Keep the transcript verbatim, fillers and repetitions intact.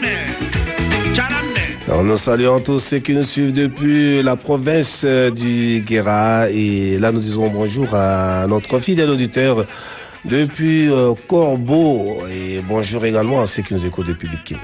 Alors, nous saluons tous ceux qui nous suivent depuis la province du Guéra. Et là, nous disons bonjour à notre fidèle auditeur depuis euh, Corbeau. Et bonjour également à ceux qui nous écoutent depuis Bikini.